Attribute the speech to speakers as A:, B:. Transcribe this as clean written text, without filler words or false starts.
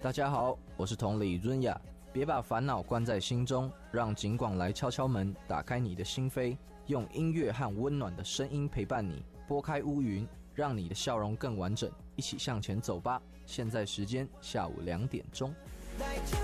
A: 大家好，我是同理润雅，别把烦恼关在心中，让警广来敲敲门，打开你的心扉，用音乐和温暖的声音陪伴你，拨开乌云，让你的笑容更完整，一起向前走吧。现在时间下午2点钟。